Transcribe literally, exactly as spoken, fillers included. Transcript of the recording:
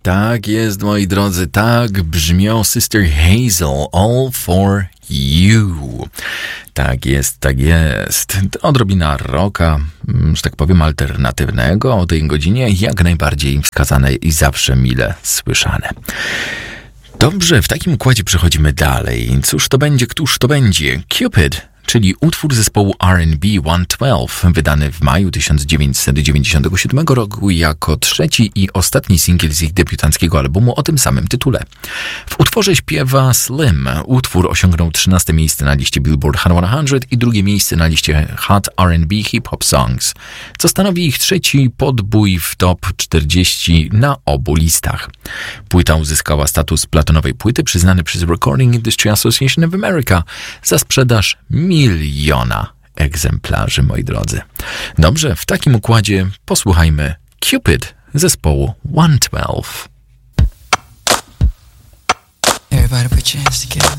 Tak jest, moi drodzy, tak brzmią Sister Hazel, All for You. Tak jest, tak jest. Odrobina rocka, że tak powiem, alternatywnego o tej godzinie, jak najbardziej wskazane i zawsze mile słyszane. Dobrze, w takim układzie przechodzimy dalej. Cóż to będzie, któż to będzie? Cupid, czyli utwór zespołu R and B sto dwanaście, wydany w maju tysiąc dziewięćset dziewięćdziesiątego siódmego roku jako trzeci i ostatni singiel z ich debiutanckiego albumu o tym samym tytule. W utworze śpiewa Slim. Utwór osiągnął trzynaste miejsce na liście Billboard Hot sto i drugie miejsce na liście Hot R and B Hip Hop Songs, co stanowi ich trzeci podbój w top czterdzieści na obu listach. Płyta uzyskała status platonowej płyty przyznany przez Recording Industry Association of America za sprzedaż miliona egzemplarzy, moi drodzy. Dobrze, w takim układzie posłuchajmy Cupid zespołu sto dwanaście. Everybody put your hands together.